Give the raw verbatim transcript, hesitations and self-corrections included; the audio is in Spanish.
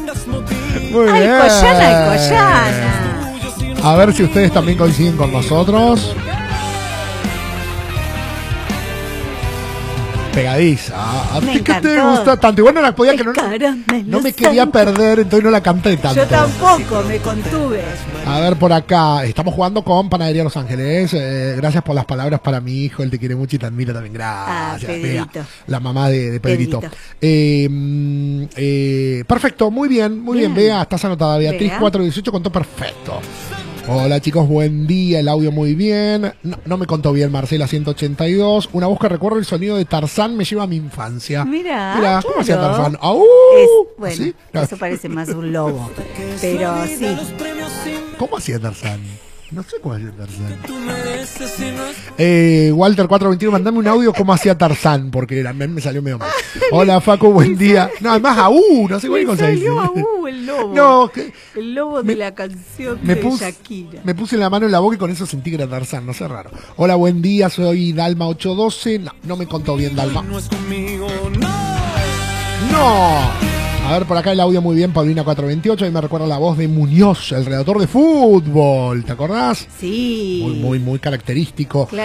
Muy Ay, bien. Coyana y Coyana. A ver si ustedes también coinciden con nosotros. Pegadiza. ¿A Me ti qué te encantó. gusta tanto? Igual no la podía que no, Caramelo no me quería santo. perder, entonces no la canté tanto. Yo tampoco, me contuve. A ver, por acá, estamos jugando con Panadería Los Ángeles. Eh, gracias por las palabras para mi hijo, él te quiere mucho y te admira también. Gracias, Ah, Pedrito. Bea, la mamá de, de Pedrito. Pedrito. Eh, mm, eh, perfecto, muy bien, muy bien, Bien. Bea, estás anotada. Beatriz Bea. cuatro dieciocho contó perfecto. Hola chicos, buen día, el audio muy bien. No, no me contó bien Marcela ciento ochenta y dos. Una voz que recuerdo el sonido de Tarzán me lleva a mi infancia. Mirá, Mirá, ¿cómo hacía claro. Tarzán? ¡Au! Es, bueno, ¿Así? No. eso parece más un lobo. Pero sí. ¿Cómo hacía Tarzán? No sé cómo hacía Tarzán. Eh, Walter cuatrocientos veintiuno, mandame un audio cómo hacía Tarzán, porque la- me salió medio mal. Hola Facu, buen día. No, además aú, no sé Me cuál cosa dice. salió Aú, el lobo. No, que El lobo me- de la canción me de puse, Shakira. me puse la mano en la boca y con eso sentí que era Tarzán, no sé, raro. Hola, buen día, soy Dalma ochocientos doce. No, no me contó bien Dalma. No. A ver, por acá el audio muy bien, Paulina cuatrocientos veintiocho, ahí me recuerda la voz de Muñoz, el redactor de fútbol, ¿te acordás? Sí. Muy, muy, muy característico.